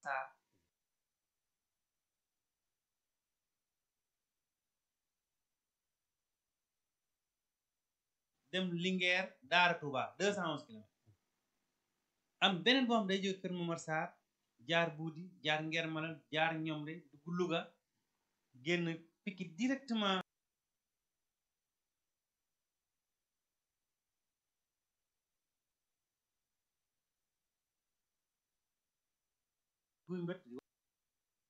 Sarr dem Linguère Daara Touba 211 kilomètres am beneen boo xam day jóge Kër Momar Sarr jaar Buudi jaar Ngeer Malal jaar Ñomre dugg Louga génn Pikine directement guy mbët